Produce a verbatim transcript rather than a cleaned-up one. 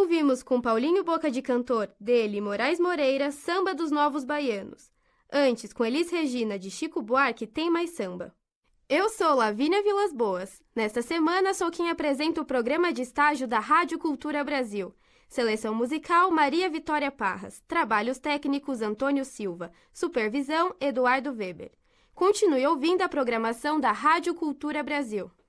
ouvimos com Paulinho Boca de Cantor, dele Moraes Moreira, Samba dos Novos Baianos. Antes, com Elis Regina, de Chico Buarque, Tem Mais Samba. Eu sou Lavínia Vilas Boas. Nesta semana, sou quem apresenta o programa de estágio da Rádio Cultura Brasil. Seleção musical, Maria Vitória Parras. Trabalhos técnicos, Antônio Silva. Supervisão, Eduardo Weber. Continue ouvindo a programação da Rádio Cultura Brasil.